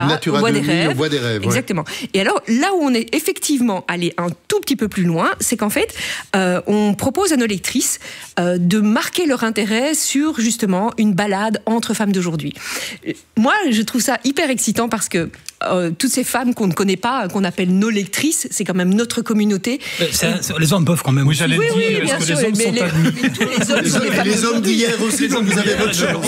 Natura au Bois 2000, des Rêves. au Bois des Rêves. Exactement. Et alors, là où on est effectivement allé un tout petit peu plus loin, c'est qu'en fait, on propose à nos lectrices de marquer leur intérêt sur justement une balade entre femmes d'aujourd'hui. Moi, je trouve ça hyper excitant parce que toutes ces femmes qu'on ne connaît pas, qu'on appelle nos lectrices, c'est quand même notre communauté. Les hommes peuvent quand même. Oui, j'allais dire, bien est-ce que sûr, les hommes sont admis? tous les hommes sont des femmes Les hommes d'hier aussi, donc vous avez votre chance.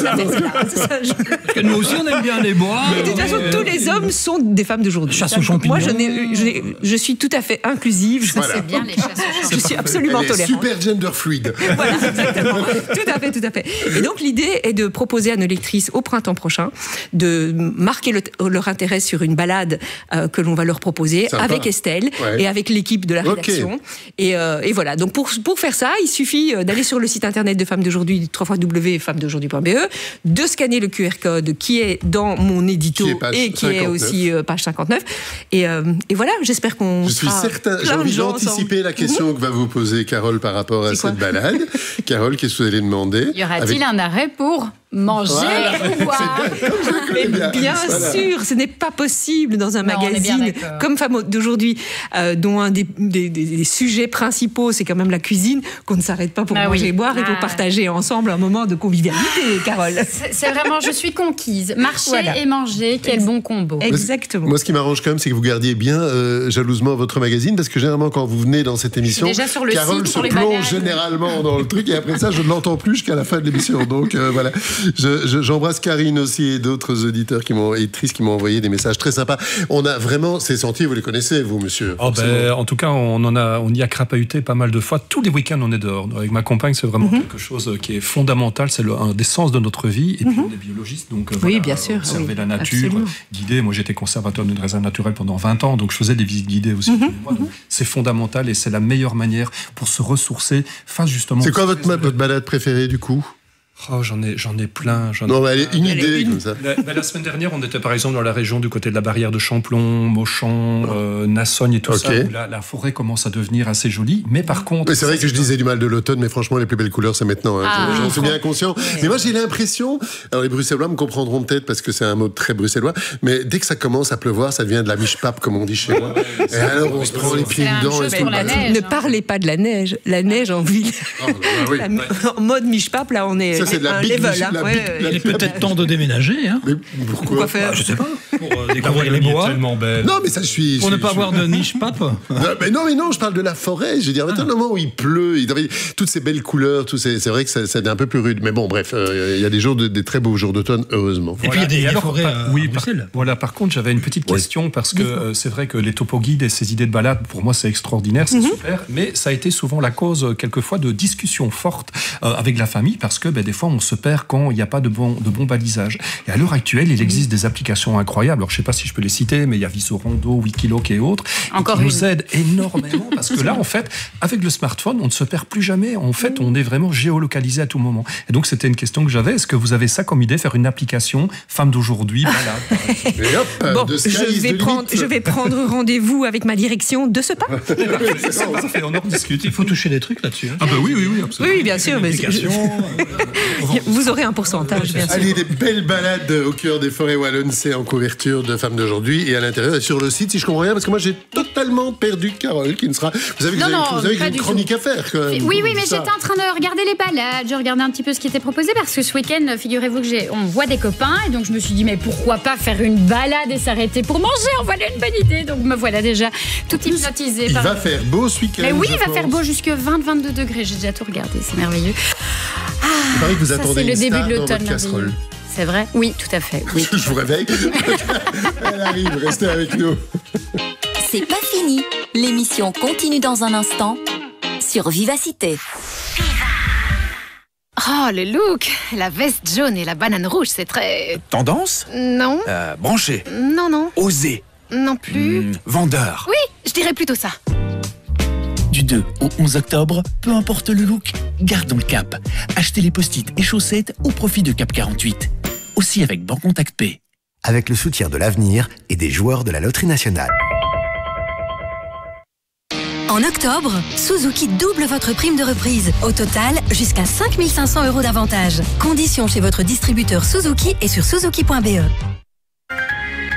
Parce que nous aussi, on aime bien les bois. De toute façon, tous les hommes sont des femmes d'aujourd'hui. Chasse aux champignons. Moi, je suis tout à fait inclusive. Voilà. C'est bien les chasses aux champignons. Je suis absolument Elle est tolérante. super gender fluide. Voilà, exactement. Tout à fait. Et donc, l'idée est de proposer à nos lectrices au printemps prochain de marquer leur intérêt sur une balade que l'on va leur proposer Sympa. avec Estelle et avec l'équipe de la rédaction. Et voilà. Donc, pour faire ça, il suffit d'aller sur le site internet de Femmes d'aujourd'hui, www.femmesdaujourd'hui.be, de scanner le QR code qui est dans mon édito et qui est aussi page 59. Et voilà, j'espère qu'on Je suis certain, j'ai envie d'anticiper la question que va vous poser Carole par rapport à cette balade. Carole, qu'est-ce que vous allez demander? Y aura-t-il un arrêt pour manger ou boire? Bien sûr, ce n'est pas possible dans un magazine comme Femmes d'aujourd'hui, dont un des sujets principaux, c'est quand même la cuisine, qu'on ne s'arrête pas pour manger et boire et pour partager ensemble un moment de convivialité, Carole. C'est vraiment, je suis conquise. Marcher et manger, quel bon combo. Exactement. Moi, ce qui m'arrange quand même, c'est que vous gardiez bien jalousement votre magazine, parce que généralement, quand vous venez dans cette émission, déjà sur le Carole site se pour les plonge balades. généralement dans le truc, et après ça, je ne l'entends plus jusqu'à la fin de l'émission. Donc voilà. J'embrasse Karine aussi et d'autres auditeurs éditrices qui m'ont envoyé des messages très sympas. On a vraiment ces sentiers, vous les connaissez, vous, monsieur? En tout cas, on y a crapahuté pas mal de fois. Tous les week-ends, on est dehors. Avec ma compagne, c'est vraiment quelque chose qui est fondamental. C'est un des sens de notre vie. Et puis, on est biologiste, donc bien sûr. Observer la nature, guider. Moi, j'étais conservateur d'une réserve naturelle pendant 20 ans, donc je faisais des visites guidées aussi. Donc, c'est fondamental et c'est la meilleure manière pour se ressourcer face justement... C'est quoi votre balade préférée, du coup? Oh, j'en ai plein. Non, mais allez, une idée comme ça. La semaine dernière, on était par exemple dans la région du côté de la barrière de Champlon, Mauchamp, Nassogne et tout ça, où la forêt commence à devenir assez jolie. Mais par contre... Mais c'est vrai que je disais du mal de l'automne, mais franchement, les plus belles couleurs, c'est maintenant. J'en suis bien conscient. Mais moi, j'ai l'impression... Alors, les Bruxellois me comprendront peut-être, parce que c'est un mot très bruxellois, mais dès que ça commence à pleuvoir, ça devient de la miche-pape, comme on dit chez moi. Et alors, on se prend les pieds dedans. Ne parlez pas de la neige. La neige en ville. En mode miche-pape, là, on est... C'est de la level, Il est peut-être temps de déménager. Hein. Mais pourquoi faire Je sais pas. Pour découvrir les bois. tellement belle. Non, mais ça, Pour ne pas avoir de niche-pape. Mais non, je parle de la forêt. Je veux dire, à un moment où il pleut, toutes ces belles couleurs, c'est vrai que c'est un peu plus rude. Mais bon, bref, il y a des très beaux jours d'automne, heureusement. Et puis il y a des forêts à Bruxelles. Par contre, j'avais une petite question parce que c'est vrai que les topo-guides et ces idées de balade, pour moi, c'est extraordinaire, c'est super. Mais ça a été souvent la cause, quelquefois, de discussions fortes avec la famille parce que des fois, on se perd quand il n'y a pas de bon balisage. Et à l'heure actuelle, il existe des applications incroyables. Alors, je ne sais pas si je peux les citer, mais il y a Visorando, Wikiloc et autres, qui nous aident énormément parce que là, en fait, avec le smartphone, on ne se perd plus jamais. En fait, on est vraiment géolocalisé à tout moment. Et donc, c'était une question que j'avais. Est-ce que vous avez ça comme idée, faire une application Femmes d'aujourd'hui, balade? Et hop, Bon, je vais prendre rendez-vous avec ma direction de ce pas. On en discute. Il faut toucher des trucs là-dessus. Hein. Ah oui, absolument. Oui, bien sûr. Mais vous aurez un pourcentage, bien sûr. Allez, des belles balades au cœur des forêts wallonnes, c'est en couverture de Femmes d'aujourd'hui et à l'intérieur et sur le site, si je comprends rien, parce que moi j'ai totalement perdu Carole qui ne sera... Vous avez une chronique à faire quand même. Oui, mais j'étais en train de regarder les balades, je regardais un petit peu ce qui était proposé parce que ce week-end, figurez-vous que on voit des copains et donc je me suis dit mais pourquoi pas faire une balade et s'arrêter pour manger, voilà une bonne idée. Donc me voilà déjà tout hypnotisée. Il va faire beau ce week-end. Mais oui, il va faire beau jusque 20-22 degrés, j'ai déjà tout regardé, c'est merveilleux. Il paraît que vous attendez c'est le une début star de dans l'automne. votre casserole. C'est vrai? Oui, tout à fait. Oui. Je vous réveille. Elle arrive, restez avec nous. C'est pas fini. L'émission continue dans un instant sur Vivacité. Oh, le look! La veste jaune et la banane rouge, c'est très... Tendance? Non. Branché? Non. Osé? Non plus. Vendeur? Oui, je dirais plutôt ça. Du 2 au 11 octobre, peu importe le look, gardons le cap. Achetez les post-it et chaussettes au profit de Cap 48. Aussi avec Bancontact P. Avec le soutien de l'Avenir et des joueurs de la Loterie Nationale. En octobre, Suzuki double votre prime de reprise. Au total, jusqu'à 5 500 € d'avantage. Conditions chez votre distributeur Suzuki et sur suzuki.be.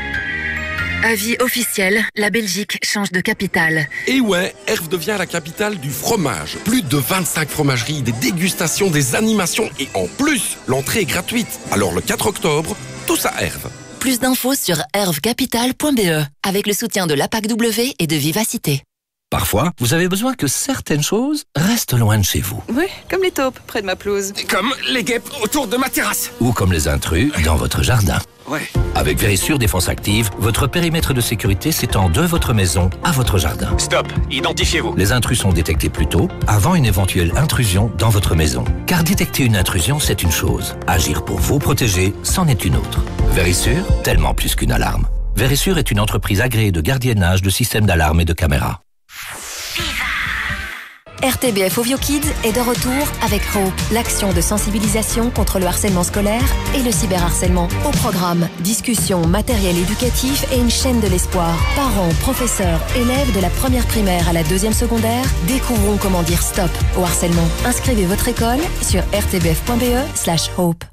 Avis officiel, la Belgique change de capitale. Et ouais, Herve devient la capitale du fromage. Plus de 25 fromageries, des dégustations, des animations et en plus, l'entrée est gratuite. Alors le 4 octobre, tous à Herve. Plus d'infos sur hervecapital.be avec le soutien de l'APAC-W et de Vivacité. Parfois, vous avez besoin que certaines choses restent loin de chez vous. Oui, comme les taupes près de ma pelouse. Comme les guêpes autour de ma terrasse. Ou comme les intrus dans votre jardin. Ouais. Avec Vérissure Défense Active, votre périmètre de sécurité s'étend de votre maison à votre jardin. Stop, identifiez-vous. Les intrus sont détectés plus tôt, avant une éventuelle intrusion dans votre maison. Car détecter une intrusion, c'est une chose. Agir pour vous protéger, c'en est une autre. Vérissure, tellement plus qu'une alarme. Vérissure est une entreprise agréée de gardiennage de systèmes d'alarme et de caméras. RTBF Ovio Kids est de retour avec Hope, l'action de sensibilisation contre le harcèlement scolaire et le cyberharcèlement. Au programme, discussions, matériel éducatif et une chaîne de l'espoir. Parents, professeurs, élèves de la première primaire à la deuxième secondaire, découvrons comment dire stop au harcèlement. Inscrivez votre école sur rtbf.be/hope.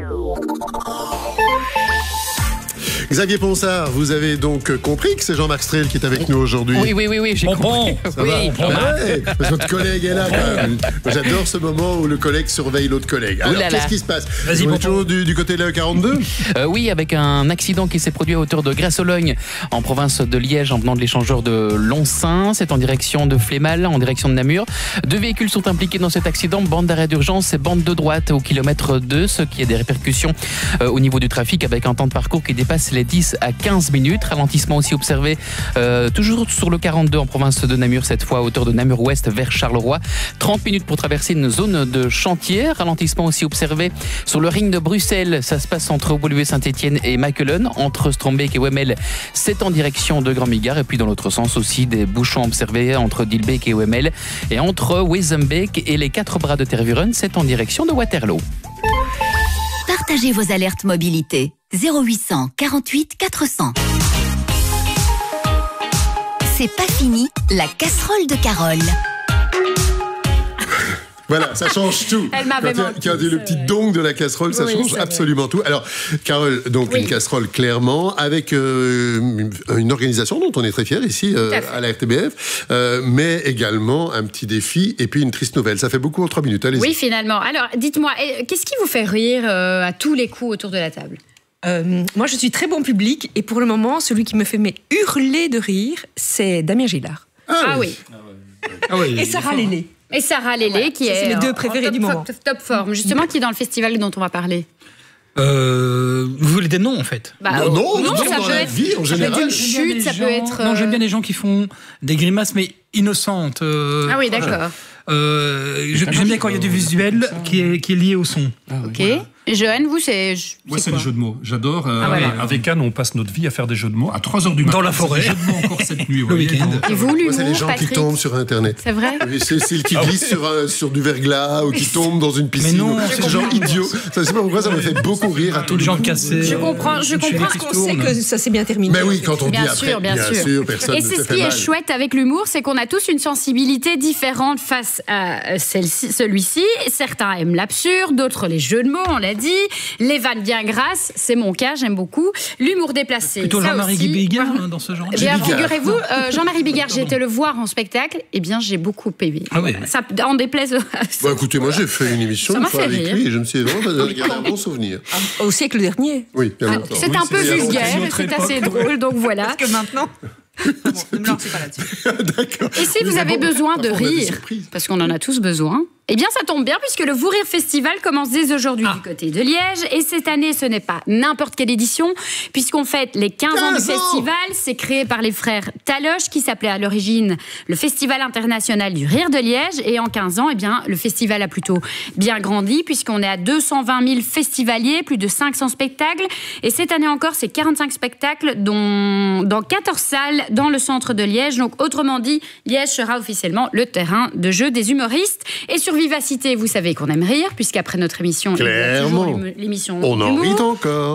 Xavier Ponsard, vous avez donc compris que c'est Jean-Marc Strel qui est avec nous aujourd'hui. Oui, j'ai compris. Ça va, votre collègue est là quand même. J'adore ce moment où le collègue surveille l'autre collègue. Alors, qu'est-ce qui se passe? On est toujours du côté de la 42 Oui, avec un accident qui s'est produit à hauteur de Grasse-Ologne, en province de Liège, en venant de l'échangeur de Loncin. C'est en direction de Flémal, en direction de Namur. 2 véhicules sont impliqués dans cet accident, bande d'arrêt d'urgence et bande de droite au kilomètre 2, ce qui a des répercussions au niveau du trafic, avec un temps de parcours qui dépasse les 10 à 15 minutes. Ralentissement aussi observé toujours sur le 42 en province de Namur, cette fois à hauteur de Namur-Ouest vers Charleroi. 30 minutes pour traverser une zone de chantier. Ralentissement aussi observé sur le ring de Bruxelles. Ça se passe entre Woluwe-Saint-Étienne et Makelen. Entre Strombeek et Wemmel, c'est en direction de Grand-Migard. Et puis dans l'autre sens aussi, des bouchons observés entre Dilbeek et Wemmel. Et entre Wezenbeek et les 4 bras de Tervuren, c'est en direction de Waterloo. Partagez vos alertes mobilité. 0800 48 400. C'est pas fini, la casserole de Carole. Voilà, ça change tout. Elle m'avait manqué. Quand il y a le petit dong de la casserole, ça change absolument tout. Alors, Carole, donc une casserole clairement, avec une organisation dont on est très fiers ici à la RTBF, mais également un petit défi et puis une triste nouvelle. Ça fait beaucoup en 3 minutes, allez-y. Oui, finalement. Alors, dites-moi, qu'est-ce qui vous fait rire à tous les coups autour de la table? Moi, je suis très bon public et pour le moment, celui qui me fait hurler de rire, c'est Damien Gillard. Ah oui. Et Sarah Lélé. Et Sarah Lélé, qui est mes 2 préférés du moment. Top forme, justement, qui est dans le festival dont on va parler. Vous voulez des noms en fait? Non, ça dans peut la être vie en général. Ça peut être une chute, ça peut être. Non, j'aime bien les gens qui font des grimaces mais innocentes. Ah oui, d'accord. J'aime bien quand il y a du visuel qui est lié au son. Ok. Et Johan, vous, c'est. Moi, c'est les jeux de mots. J'adore. Avec Anne, on passe notre vie à faire des jeux de mots à 3h du matin. Dans la forêt. Des jeux de mots encore cette nuit. Le week-end. Et vous, l'humour, c'est les gens Patrick, qui tombent sur Internet. C'est vrai? C'est ceux qui glissent sur du verglas ou qui tombent dans une piscine. Mais non, c'est des gens idiots. Je sais pas pourquoi ça me fait beaucoup rire à tous les gens cassés. Je comprends. Parce qu'on sait que ça s'est bien terminé. Mais oui, quand on dit après, bien sûr, personne et ne c'est se ce fait qui mal. est chouette avec l'humour, c'est qu'on a tous une sensibilité différente face à celui-ci. Certains aiment l'absurde, d'autres les jeux de mots, on l'a dit. Les vannes bien grasses, c'est mon cas, j'aime beaucoup. L'humour déplacé, plutôt ça Jean-Marie aussi. Bigard dans ce genre. Bien, figurez-vous, Jean-Marie Bigard, j'ai été le voir en spectacle, et bien j'ai beaucoup aimé. Ah oui. Ça en déplaise. Bah, écoutez, moi j'ai fait une émission Ça une m'a fois fait avec rire. lui et je me suis vraiment gardé un bon souvenir. Au siècle dernier. Oui, bien longtemps. C'est un peu vulgaire, c'est assez drôle, donc voilà. Parce que maintenant. Bon, ne me lancez pas là-dessus. D'accord. Et si vous avez besoin de rire, parce qu'on en a tous besoin, eh bien ça tombe bien puisque le Vous Rire Festival commence dès aujourd'hui du côté de Liège. Et cette année, ce n'est pas n'importe quelle édition, puisqu'on fête les 15 ans du festival. C'est créé par les frères Taloche, qui s'appelait à l'origine le Festival international du rire de Liège. Et en 15 ans, eh bien, le festival a plutôt bien grandi, puisqu'on est à 220 000 festivaliers, plus de 500 spectacles. Et cette année encore, c'est 45 spectacles dans 14 salles dans le centre de Liège. Donc, autrement dit, Liège sera officiellement le terrain de jeu des humoristes. Et sur Vivacité, vous savez qu'on aime rire, puisqu'après notre émission, clairement, il y a toujours l'émission on en humour. rit encore.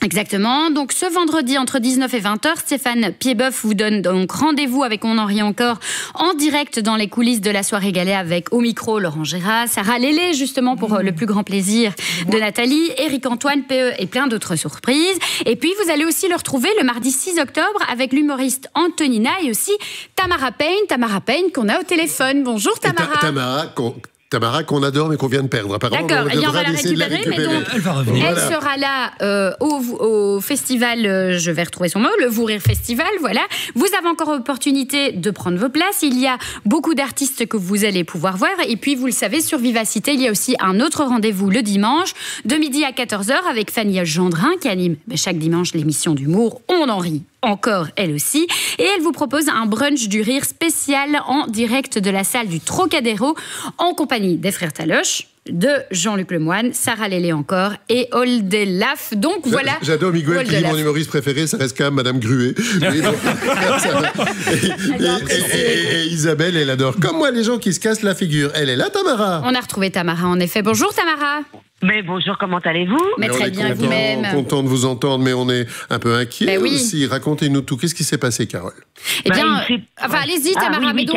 Exactement. Donc, ce vendredi, entre 19 et 20h, Stéphane Piedboeuf vous donne donc rendez-vous avec On en rit encore en direct dans les coulisses de la soirée galée avec au micro Laurent Gérard, Sarah Lélé, justement pour le plus grand plaisir de Nathalie, Éric Antoine, PE et plein d'autres surprises. Et puis, vous allez aussi le retrouver le mardi 6 octobre avec l'humoriste Antonina et aussi Tamara Payne qu'on a au téléphone. Bonjour Tamara. Tamara qu'on adore mais qu'on vient de perdre. Apparemment, d'accord, on va la récupérer, mais donc elle va revenir. Elle sera là au festival, je vais retrouver son mot, le Vous Rire Festival, voilà. Vous avez encore l'opportunité de prendre vos places. Il y a beaucoup d'artistes que vous allez pouvoir voir. Et puis, vous le savez, sur Vivacité, il y a aussi un autre rendez-vous le dimanche, de midi à 14h, avec Fanny Gendrin, qui anime chaque dimanche l'émission d'humour On en rit encore, elle aussi. Et elle vous propose un brunch du rire spécial en direct de la salle du Trocadéro, en compagnie des frères Taloche, de Jean-Luc Lemoyne, Sarah Lélé encore et Oldelaf. Donc voilà. J'adore Miguel qui dit mon humoriste préféré, ça reste quand même Madame Gruet. Et Isabelle, elle adore. Comme moi, les gens qui se cassent la figure. Elle est là, Tamara. On a retrouvé Tamara, en effet. Bonjour Tamara. Mais bonjour, comment allez-vous? Mais très bien, vous-même. Content de vous entendre, mais on est un peu inquiet oui. aussi. Racontez-nous tout. Qu'est-ce qui s'est passé, Carole? Eh bien, allez-y, Tamara. Oui,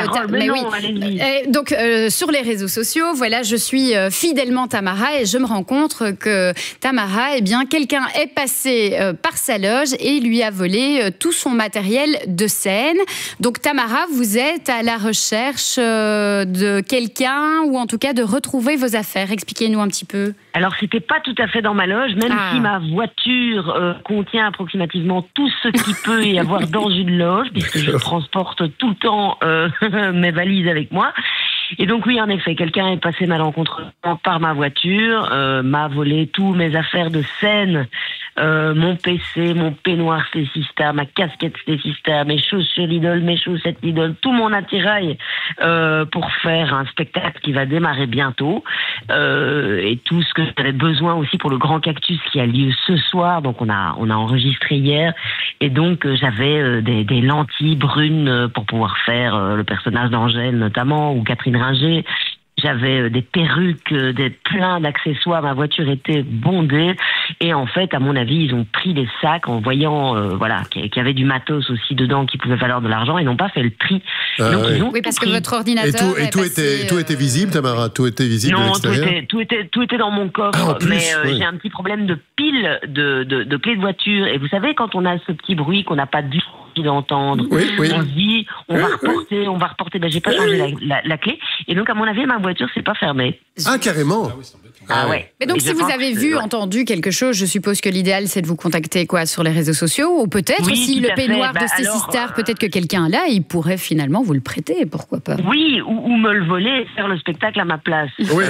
Carole, donc, sur les réseaux sociaux, voilà, je suis fidèlement Tamara et je me rends compte que Tamara, eh bien, quelqu'un est passé par sa loge et lui a volé tout son matériel de scène. Donc, Tamara, vous êtes à la recherche de quelqu'un ou en tout cas de retrouver vos affaires. Expliquez-nous un petit peu. Alors, c'était pas tout à fait dans ma loge, même si ma voiture contient approximativement tout ce qui peut y avoir dans une loge, puisque je transporte tout le temps mes valises avec moi. Et donc oui, en effet, quelqu'un est passé malencontreusement par ma voiture, m'a volé tous mes affaires de scène, mon PC, mon peignoir Stécista, ma casquette Stécista, mes chaussures Lidl, mes chaussettes Lidl, tout mon attirail pour faire un spectacle qui va démarrer bientôt, et tout ce que j'avais besoin aussi pour le Grand Cactus qui a lieu ce soir. Donc on a enregistré hier, et donc j'avais des lentilles brunes pour pouvoir faire le personnage d'Angèle notamment, ou Catherine Ringer. J'avais des perruques, plein d'accessoires. Ma voiture était bondée. Et en fait, à mon avis, ils ont pris des sacs en voyant qu'il y avait du matos aussi dedans qui pouvait valoir de l'argent. Ils n'ont pas fait le tri. Donc, ils ont parce que votre ordinateur tout était visible, Tamara. Tout était visible de l'extérieur. tout était dans mon coffre. J'ai un petit problème de pile de clés de voiture. Et vous savez, quand on a ce petit bruit qu'on n'a pas dû d'entendre, on se dit on va reporter. J'ai pas changé la clé, et donc à mon avis ma voiture s'est pas fermée. Ah, carrément. Mais donc, si vous avez vu, entendu quelque chose, je suppose que l'idéal c'est de vous contacter sur les réseaux sociaux, ou peut-être si le peignoir de Stécistar, peut-être que quelqu'un là, il pourrait finalement vous le prêter, pourquoi pas. Oui, ou me le voler et faire le spectacle à ma place. Oui.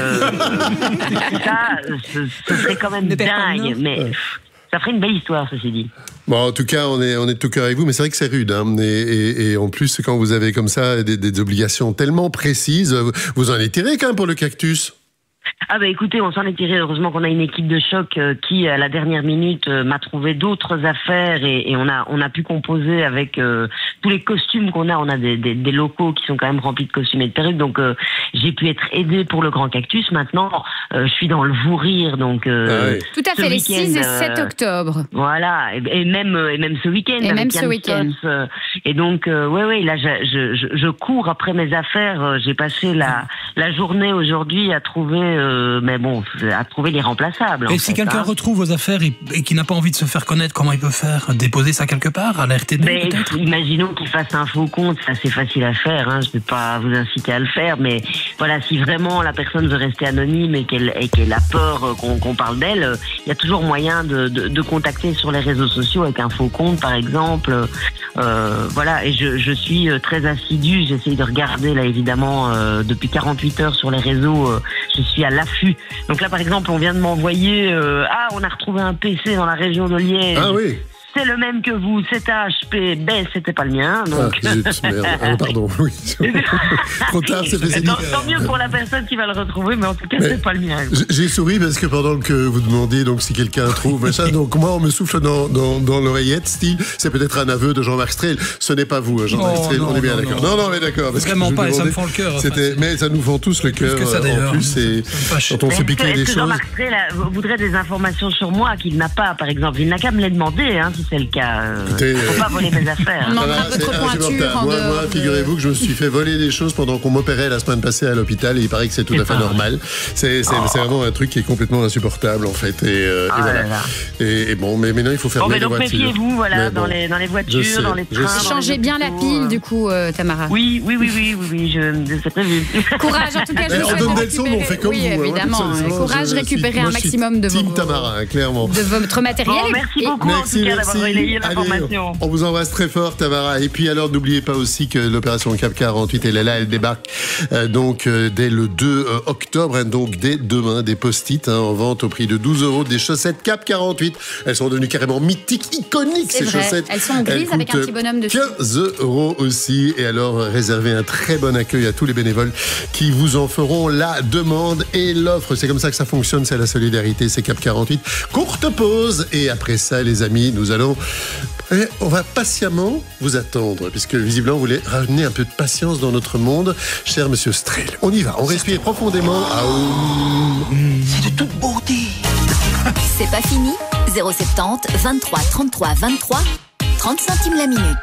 Ça, ce serait quand même dingue, mais ça ferait une belle histoire, ceci dit. Bon, en tout cas, on est de tout cœur avec vous, mais c'est vrai que c'est rude. Hein, et en plus, quand vous avez comme ça des obligations tellement précises, vous en êtes tiré quand même pour le Cactus. Ah bah écoutez, on s'en est tiré. Heureusement qu'on a une équipe de choc qui, à la dernière minute, m'a trouvé d'autres affaires, et on a pu composer avec tous les costumes qu'on a. On a des locaux qui sont quand même remplis de costumes et de perruques, donc j'ai pu être aidée pour le Grand Cactus. Maintenant, je suis dans le Vous Rire, donc tout à fait, les 6 et 7 octobre. Voilà, et même ce week-end. Et même ce week-end. Et donc, là, je cours après mes affaires. J'ai passé la journée aujourd'hui à trouver les remplaçables. Et si quelqu'un retrouve vos affaires et qui n'a pas envie de se faire connaître, comment il peut faire? Déposer ça quelque part à la RTD peut-être? Imaginons qu'il fasse un faux compte, c'est assez facile à faire, hein. Je ne vais pas vous inciter à le faire, mais voilà, si vraiment la personne veut rester anonyme et qu'elle a peur qu'on parle d'elle, il y a toujours moyen de contacter sur les réseaux sociaux avec un faux compte par exemple. Et je suis très assidue, j'essaye de regarder là évidemment depuis 48 heures sur les réseaux, je suis à l'affût. Donc là par exemple on vient de m'envoyer on a retrouvé un PC dans la région de Liège. Ah oui. c'est le même que vous, c'est un HP, ben c'était pas le mien. Donc... Ah, zut, merde. Ah, pardon, oui. Trop tard, c'est fait. Tant mieux pour la personne qui va le retrouver, mais en tout cas, c'est pas le mien. J'ai souri parce que pendant que vous demandiez donc, si quelqu'un trouve machin, donc moi on me souffle dans l'oreillette, style, c'est peut-être un aveu de Jean-Marc Strel. Ce n'est pas vous, Jean-Marc Strel, on est bien d'accord. Non, mais d'accord. Vraiment pas, et ça me fend le cœur. Mais ça nous fend tous le cœur. En plus, quand on se piquait des choses. Jean-Marc Strel voudrait des informations sur moi qu'il n'a pas, par exemple. Il n'a qu'à me les demander, si c'est le cas. Faut pas voler mes affaires. On un peu trop pointure. Moi, figurez-vous que je me suis fait voler des choses pendant qu'on m'opérait la semaine passée à l'hôpital, et il paraît que c'est tout à fait normal. C'est vraiment un truc qui est complètement insupportable, en fait. Et voilà. Et bon, mais maintenant, il faut fermer les voitures. Donc, méfiez-vous, voilà, dans les voitures, dans les trains. Changez bien la pile, du coup, Tamara. Oui, c'est prévu. Courage, en tout cas, on donne des leçons, mais on fait comme vous. Oui, évidemment. Courage, récupérez un maximum de Team Tamara, clairement. De votre matériel. Merci beaucoup, en tout cas, d'avoir relayé l'information. On vous embrasse très fort, Tamara. Et puis alors, n'oubliez pas aussi que l'opération Cap 48, elle est là, elle débarque donc dès le 2 octobre, donc dès demain, des post-it en vente au prix de 12 €, des chaussettes Cap 48. Elles sont devenues carrément mythiques, iconiques, ces chaussettes. Elles sont grises avec un petit bonhomme dessus. 15 € aussi. Et alors, réservez un très bon accueil à tous les bénévoles qui vous en feront la demande et l'offre. C'est comme ça que ça fonctionne, c'est la solidarité, c'est Cap 48. Courte pause, et après ça, les amis, on va patiemment vous attendre, puisque visiblement, vous voulez ramener un peu de patience dans notre monde, cher monsieur Strel. On y va, on respire profondément. C'est de toute beauté. C'est pas fini. 070 23 33 23 30 centimes la minute.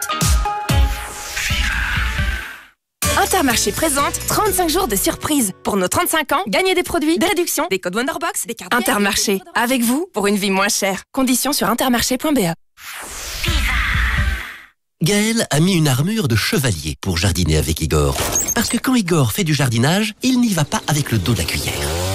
Intermarché présente 35 jours de surprise. Pour nos 35 ans, gagnez des produits, des réductions, des codes Wonderbox, des cartes. Intermarché, avec vous pour une vie moins chère. Conditions sur intermarché.be. Gaël a mis une armure de chevalier pour jardiner avec Igor. Parce que quand Igor fait du jardinage, il n'y va pas avec le dos de la cuillère.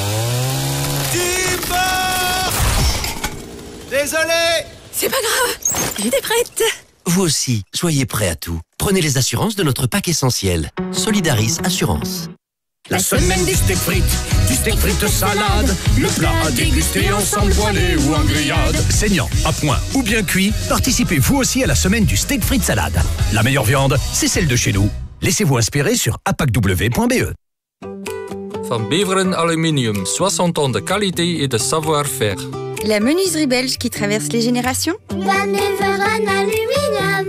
Désolé! C'est pas grave, j'étais prête. Vous aussi, soyez prêts à tout. Prenez les assurances de notre pack essentiel. Solidaris Assurance. La semaine des steaks frites, du steak frites salade, le plat à déguster ensemble poêlé ou en grillade. Saignant, à point ou bien cuit, participez vous aussi à la semaine du steak frites salade. La meilleure viande, c'est celle de chez nous. Laissez-vous inspirer sur apacw.be. Van Beveren Aluminium, 60 ans de qualité et de savoir-faire. La menuiserie belge qui traverse les générations. Van Beveren Aluminium.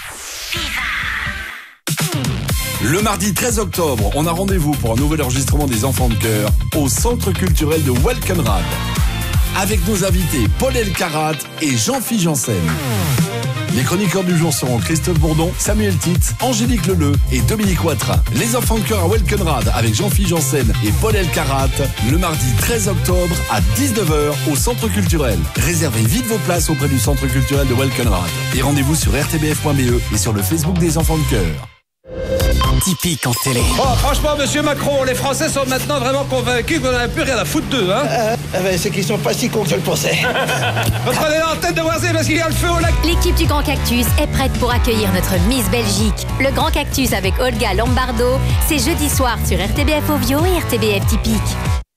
Le mardi 13 octobre, on a rendez-vous pour un nouvel enregistrement des Enfants de Cœur au Centre culturel de Welkenrad. Avec nos invités Paul Elkarat et Jean-Philippe Janssen. Les chroniqueurs du jour seront Christophe Bourdon, Samuel Titz, Angélique Leleu et Dominique Ouattara. Les Enfants de Cœur à Welkenrad avec Jean-Philippe Janssen et Paul Elkarat le mardi 13 octobre à 19h au Centre culturel. Réservez vite vos places auprès du Centre culturel de Welkenrad. Et rendez-vous sur rtbf.be et sur le Facebook des Enfants de Cœur. Typique en télé. Oh, franchement, monsieur Macron, les Français sont maintenant vraiment convaincus qu'on n'a plus rien à foutre d'eux, hein. C'est qu'ils sont pas si cons que je le pensais. Reprenez l'antenne de Voisé parce qu'il y a le feu au lac. L'équipe du Grand Cactus est prête pour accueillir notre Miss Belgique. Le Grand Cactus avec Olga Lombardo, c'est jeudi soir sur RTBF Ovio et RTBF Typique.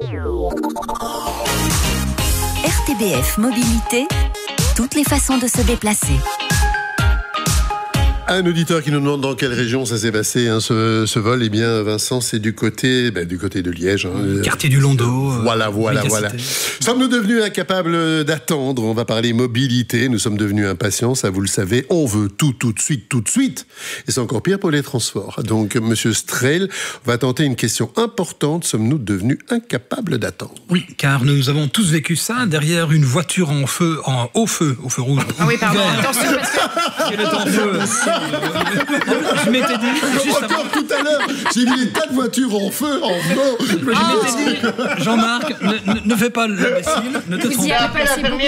RTBF Mobilité, toutes les façons de se déplacer. Un auditeur qui nous demande dans quelle région ça s'est passé, ce vol. Eh bien, Vincent, c'est du côté de Liège. Quartier du Londeau. Voilà. Sommes-nous devenus incapables d'attendre? On va parler mobilité. Nous sommes devenus impatients, ça vous le savez. On veut tout de suite. Et c'est encore pire pour les transports. Donc, monsieur Strel va tenter une question importante. Sommes-nous devenus incapables d'attendre? Oui, car nous avons tous vécu ça derrière une voiture au feu rouge. Ah oui, pardon, attention, parce que... Quel est en feu? Je m'étais dit, juste encore tout à l'heure, j'ai vu des tas de voitures en feu, en mort. Je m'étais dit, Jean-Marc, ne fais pas l'imbécile, ne te trompe pas.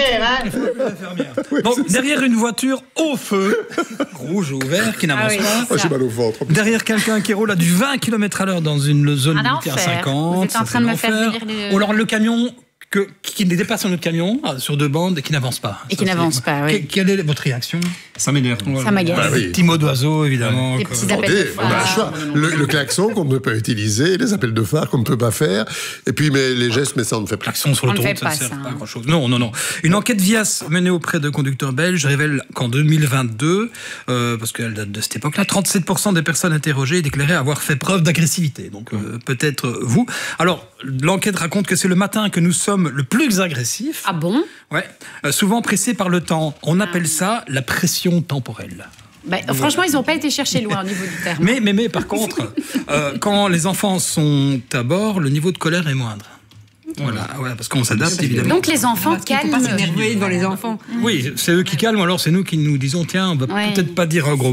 Bon, derrière une voiture au feu, rouge ou vert, qui n'avance pas. J'ai mal au ventre. Derrière quelqu'un qui roule à du 20 km/h dans une zone limité à 50. Vous êtes en train de me faire venir Ou alors le camion qui dépasse un autre camion sur 2 bandes et qui n'avance pas. Et qui n'avance pas, oui. Quelle est votre réaction? Ça m'énerve. Ça m'agace. Bah oui. Des petits mots d'oiseau, évidemment. Des petits appels de phare. On a un choix. Le klaxon qu'on ne peut pas utiliser, les appels de phare qu'on ne peut pas faire, et puis mais les gestes, mais ça on ne fait pas. Klaxon sur l'autoroute, ça ne sert pas à grand-chose. Non. Une enquête VIAS menée auprès de conducteurs belges révèle qu'en 2022, parce qu'elle date de cette époque-là, 37% des personnes interrogées déclaraient avoir fait preuve d'agressivité. Donc peut-être vous. Alors, l'enquête raconte que c'est le matin que nous sommes le plus agressifs. Ah bon? Ouais. Souvent pressés par le temps. On appelle ça la pression temporelle. Franchement, ils n'ont pas été chercher loin au niveau du terme. Mais par contre, quand les enfants sont à bord, le niveau de colère est moindre. Voilà, parce qu'on s'adapte évidemment. Donc les enfants calment. On ne peut pas s'énerver devant les enfants. Oui, c'est eux qui calment, alors c'est nous qui nous disons tiens, on va peut-être pas dire un gros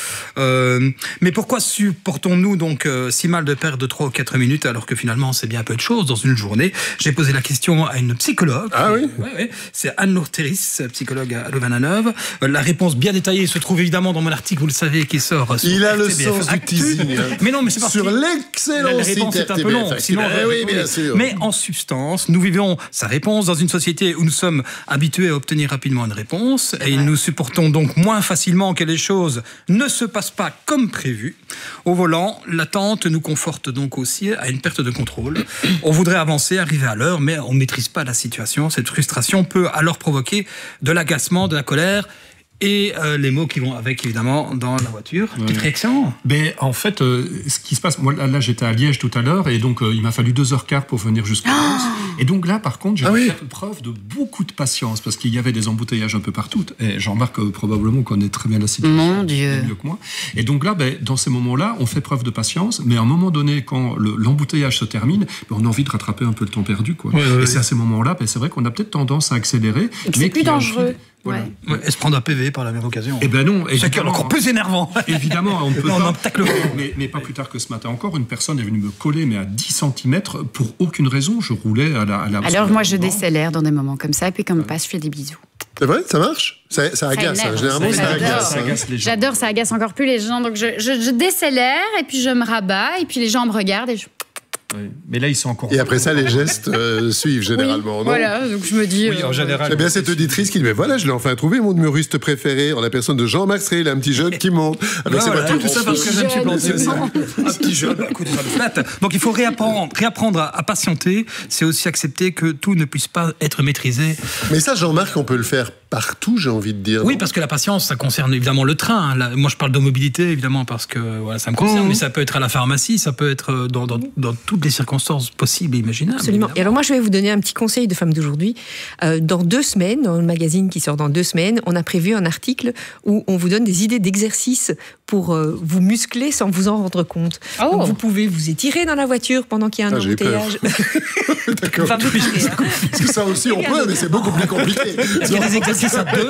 mot. Mais pourquoi supportons-nous donc si mal de perdre 3 ou 4 minutes alors que finalement c'est bien peu de choses dans une journée? J'ai posé la question à une psychologue. Ah oui? Oui. C'est Anne Lourteris, psychologue à Louvain-la-Neuve. La réponse bien détaillée se trouve évidemment dans mon article, vous le savez, qui sort sur Il a le RTBF sens du teasing. Mais non, mais c'est parce sur l'excellent la réponse est un peu longue. Sinon, oui, bien sûr. Mais en substance, nous vivons sa réponse dans une société où nous sommes habitués à obtenir rapidement une réponse et nous supportons donc moins facilement que les choses ne se passent pas comme prévu. Au volant, l'attente nous conforte donc aussi à une perte de contrôle. On voudrait avancer, arriver à l'heure, mais on ne maîtrise pas la situation. Cette frustration peut alors provoquer de l'agacement, de la colère et les mots qui vont avec, évidemment, dans la voiture. Petite réaction? En fait, ce qui se passe, moi là j'étais à Liège tout à l'heure et donc il m'a fallu 2h15 pour venir jusqu'à Lens. Et donc là, par contre, j'ai fait preuve de beaucoup de patience parce qu'il y avait des embouteillages un peu partout. Et Jean-Marc probablement connaît très bien la situation. Mon Dieu. Mieux que moi. Et donc là, dans ces moments-là, on fait preuve de patience, mais à un moment donné, quand l'embouteillage se termine, on a envie de rattraper un peu le temps perdu, quoi. Et c'est à ces moments-là, c'est vrai qu'on a peut-être tendance à accélérer. C'est plus dangereux. Voilà. Et se prendre un PV par la même occasion. Eh ben non, c'est encore plus énervant. Évidemment, on peut pas. Mais pas plus tard que ce matin encore, une personne est venue me coller, mais à 10 cm, pour aucune raison. Je roulais à la Alors moi, je décélère dans des moments comme ça, et puis quand on me passe, je fais des bisous. C'est vrai, ça marche? Ça agace, hein. Généralement ça agace. J'adore, ça agace encore plus les gens. Donc je décélère, et puis je me rabats, et puis les gens me regardent, et je... Oui. Mais là, ils sont encore... Et après ça, les gestes suivent généralement. Oui, voilà, donc je me dis... Oui, en général... C'est bien cette auditrice qui dit, mais voilà, je l'ai enfin trouvé, mon humoriste préféré, en la personne de Jean Maxrel, un petit jeune qui monte. Avec ses voitures. Tout ça parce que je me suis planté aussi. Un petit jeune, coup de flat. Donc il faut réapprendre à patienter. C'est aussi accepter que tout ne puisse pas être maîtrisé. Mais ça, Jean-Marc, on peut le faire partout, j'ai envie de dire. Oui, parce que la patience, ça concerne évidemment le train. Là, moi, je parle de mobilité, évidemment, parce que voilà, ça me concerne. Mais ça peut être à la pharmacie, ça peut être dans toutes les circonstances possibles et imaginables. Absolument. Évidemment. Et alors moi, je vais vous donner un petit conseil de femme d'aujourd'hui. Dans 2 semaines, dans le magazine qui sort dans 2 semaines, on a prévu un article où on vous donne des idées d'exercices pour vous muscler sans vous en rendre compte. Donc, vous pouvez vous étirer dans la voiture pendant qu'il y a un embouteillage. D'accord. Parce que ça aussi, on peut, mais c'est beaucoup plus compliqué. Est-ce qu'il y a des exercices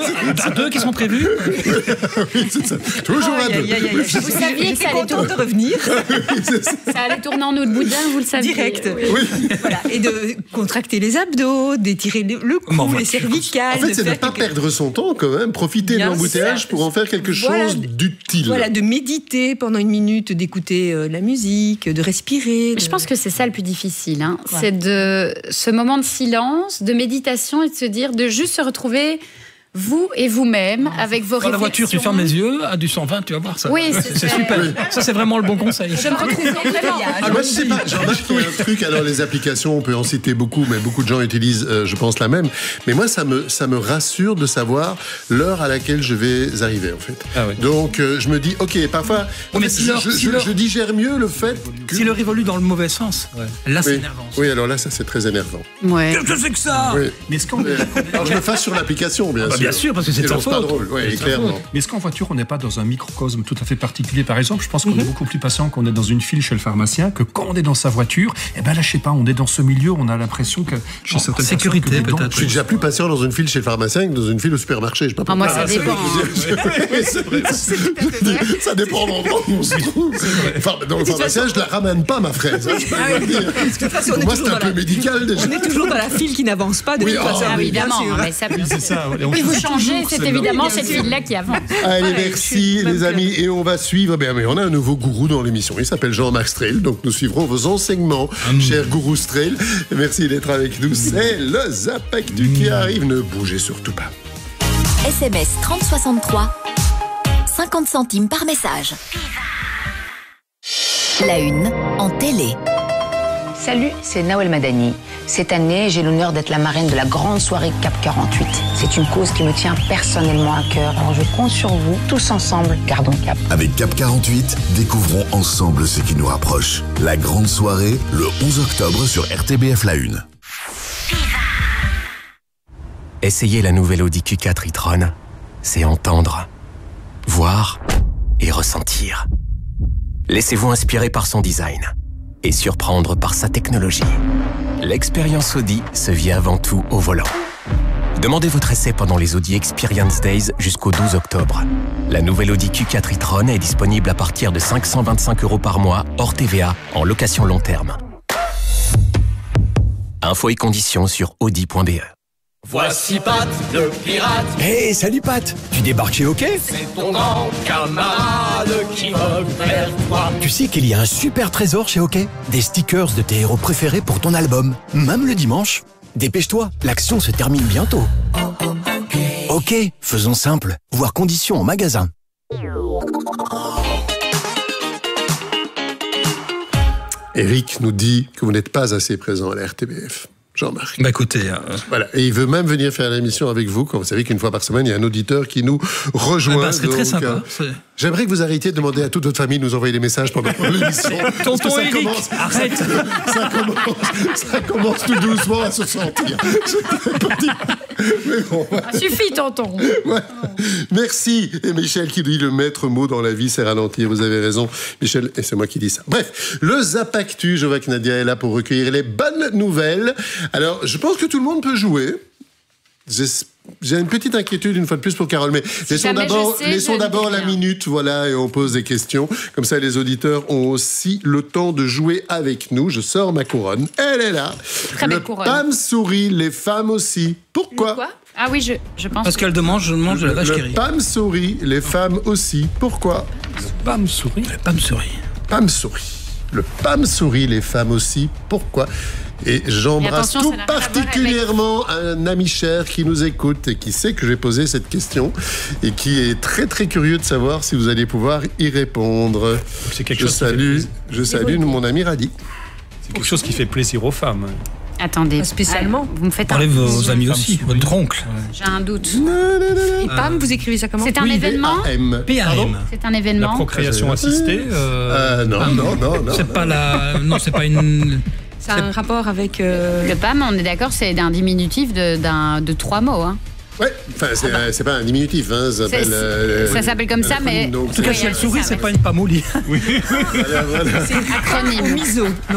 à deux qui sont prévus? Oui, c'est ça. Toujours à 2. Vous saviez que ça allait de revenir. Ça allait tourner en eau de boudin, vous le saviez. Direct. Oui. Voilà. Et de contracter les abdos, d'étirer le cou, les cervicales. En fait, c'est de ne pas perdre son temps quand même, profiter de l'embouteillage pour en faire quelque chose d'utile. Voilà, de méditer pendant 1 minute, d'écouter la musique, de respirer. Je pense que c'est ça le plus difficile. Hein. Ouais. C'est de ce moment de silence, de méditation et de se dire, de juste se retrouver... vous et vous-même, avec vos réflexions. Dans la voiture, tu fermes les yeux, à du 120, tu vas voir ça. Oui, c'est super. Oui. Ça, c'est vraiment le bon conseil. Je me retrouve vraiment. Moi, je sais pas, Jean-Marc, il y a un truc, alors les applications, on peut en citer beaucoup, mais beaucoup de gens utilisent, je pense, la même. Mais moi, ça me rassure de savoir l'heure à laquelle je vais arriver, en fait. Ah oui. Donc, je me dis, ok, parfois, je digère mieux le fait que... Si l'heure évolue dans le mauvais sens, là, c'est énervant. Oui, alors là, ça, c'est très énervant. Ouais. Qu'est-ce que c'est que ça? Oui. Mais est-ce qu'on... Alors, je le fasse sur l'application, bien sûr. Bien sûr, parce que c'est de sa faute. Pas drôle, ouais, clairement. Mais est-ce qu'en voiture, on n'est pas dans un microcosme tout à fait particulier? Par exemple, je pense qu'on est beaucoup plus patient qu'on est dans une file chez le pharmacien que quand on est dans sa voiture. Eh ben là, je sais pas, on est dans ce milieu, on a l'impression que chez certaines sécurité peut-être. Je suis déjà plus patient dans une file chez le pharmacien que dans une file au supermarché. Je sais pas moi, ça dépend. Ça dépend d'endroit où on se trouve. Dans le pharmacien, je la ramène pas, ma fraise. Pour moi, c'est un peu médical déjà. On est toujours dans la file qui n'avance pas. Oui, évidemment. C'est ça. Et on changer, c'est évidemment cette fille-là qui avance. Allez, merci les amis. Et on va suivre, mais on a un nouveau gourou dans l'émission. Il s'appelle Jean-Marc Strehl. Donc nous suivrons vos enseignements, cher gourou Strehl. Merci d'être avec nous. C'est le Zap Actu qui arrive. Ne bougez surtout pas. SMS 3063, 50 centimes par message. La une en télé. Salut, c'est Nawel Madani. Cette année, j'ai l'honneur d'être la marraine de la grande soirée CAP 48. C'est une cause qui me tient personnellement à cœur. Alors je compte sur vous, tous ensemble, gardons cap. Avec CAP 48, découvrons ensemble ce qui nous rapproche. La grande soirée, le 11 octobre sur RTBF La Une. Essayez la nouvelle Audi Q4 e-tron, c'est entendre, voir et ressentir. Laissez-vous inspirer par son design et surprendre par sa technologie. L'expérience Audi se vit avant tout au volant. Demandez votre essai pendant les Audi Experience Days jusqu'au 12 octobre. La nouvelle Audi Q4 e-tron est disponible à partir de 525 € par mois, hors TVA, en location long terme. Infos et conditions sur audi.be. Voici Pat, le pirate. Hey, salut Pat. Tu débarques chez OK? C'est ton grand camarade qui revient vers toi. Tu sais qu'il y a un super trésor chez OK? Des stickers de tes héros préférés pour ton album, même le dimanche. Dépêche-toi, l'action se termine bientôt. OK, faisons simple. Voir conditions en magasin. Eric nous dit que vous n'êtes pas assez présent à la RTBF. Jean-Marc. Bah écoutez... Voilà. Et il veut même venir faire l'émission avec vous, quand vous savez qu'une fois par semaine, il y a un auditeur qui nous rejoint. C'est très sympa. J'aimerais que vous arrêtiez de demander à toute votre famille de nous envoyer des messages pendant l'émission. Tonton Eric, arrête. Ça commence tout doucement à se sentir. Mais bon, ouais. Suffit, tonton. Ouais. Merci. Et Michel qui dit le maître mot dans la vie, c'est ralentir. Vous avez raison, Michel, et c'est moi qui dis ça. Bref, le Zap Actu, je vois que Nadia est là pour recueillir les bonnes nouvelles. Alors, je pense que tout le monde peut jouer. J'ai une petite inquiétude une fois de plus pour Carole, mais laissons d'abord la minute, voilà, et on pose des questions. Comme ça, les auditeurs ont aussi le temps de jouer avec nous. Je sors ma couronne, elle est là. Très belle couronne. Le PAM sourit, les femmes aussi. Pourquoi? Ah oui, je pense. Parce qu'elle mange de la vache qui rit. Le PAM sourit, les femmes aussi. Pourquoi? Le PAM sourit. Le PAM sourit. PAM sourit. Le PAM sourit, les femmes aussi. Pourquoi? Et j'embrasse tout particulièrement un ami cher qui nous écoute et qui sait que j'ai posé cette question et qui est très très curieux de savoir si vous allez pouvoir y répondre. Je salue mon ami Radi. C'est quelque chose qui fait plaisir aux femmes. Attendez, spécialement. Vous me faites parlez vos amis aussi, votre oncle. J'ai un doute. Et PAM, vous écrivez ça comment? C'est un événement. PAM. C'est un événement. La procréation assistée. Non. C'est pas la. Non, c'est pas une. Ça a un rapport avec... Le PAM, on est d'accord, c'est un diminutif de 3 mots. Hein. Ouais, enfin, c'est pas un diminutif, hein, ça s'appelle comme ça, mais... En tout cas, si elle sourit, c'est pas une pamolie. Oui. C'est un acronyme. Miso. Non.